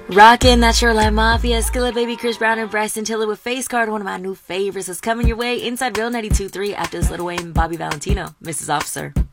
Rockin' that Shoreline Mafia, Skillet Baby, Chris Brown, and Bryson Tiller with Face Card, one of my new favorites, is coming your way inside Real 92.3 after this Lil Wayne, Bobby Valentino, Mrs. Officer.